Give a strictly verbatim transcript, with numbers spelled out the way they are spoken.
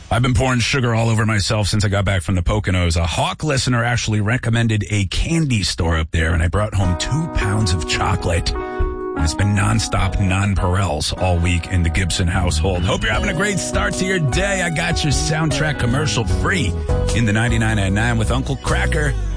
I've been pouring sugar all over myself since I got back from the Poconos. A Hawk listener actually recommended a candy store up there, and I brought home two pounds of chocolate. And it's been nonstop nonpareils all week in the Gibson household. Hope you're having a great start to your day. I got your soundtrack commercial free in the ninety-nine at nine with Uncle Cracker.